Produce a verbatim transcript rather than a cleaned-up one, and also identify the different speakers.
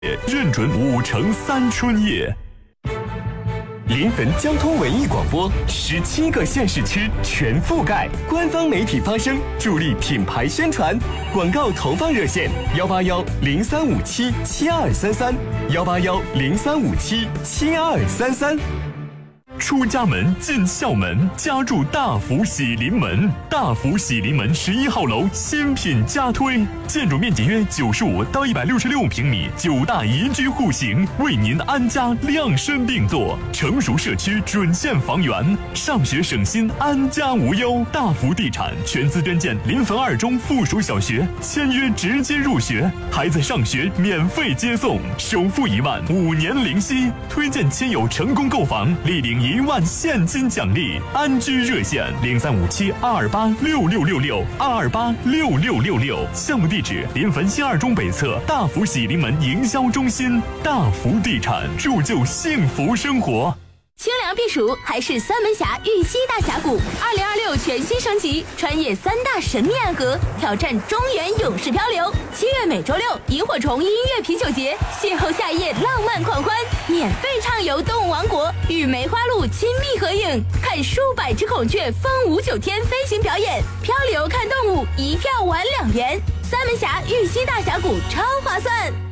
Speaker 1: 认准五城三春夜。临汾交通文艺广播，十七个县市区全覆盖，官方媒体发声，助力品牌宣传。广告投放热线：幺八幺零三五七七二三三，幺八幺零三五七七二三三。出家门进校门，家住大福喜临门。大福喜临门十一号楼新品加推，建筑面积约九十五到一百六十六平米，九大宜居户型，为您安家量身定做。成熟社区准线房源，上学省心，安家无忧。大福地产全资捐建临汾二中附属小学，签约直接入学，孩子上学免费接送，首付一万，五年零息。推荐亲友成功购房，立领一万现金奖励。安居热线零三五七二二八六六六六二二八六六六六。项目地址：临汾新二中北侧大福喜临门营销中心。大福地产，铸就幸福生活。
Speaker 2: 清凉避暑还是三门峡玉溪大峡谷？二零二六全新升级，穿越三大神秘暗河，挑战中原勇士漂流。七月每周六，萤火虫音乐啤酒节，邂逅夏夜浪漫狂欢，免费畅游动物王国，与梅花鹿亲密合影，看数百只孔雀风舞九天飞行表演，漂流看动物，一票玩两元。三门峡玉溪大峡谷超划算。